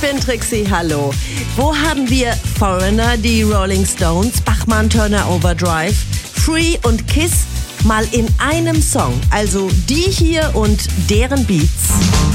bin Trixie, hallo. Wo haben wir Foreigner, die Rolling Stones, Bachmann, Turner Overdrive, Free und Kiss mal in einem Song? Also die hier und deren Beats.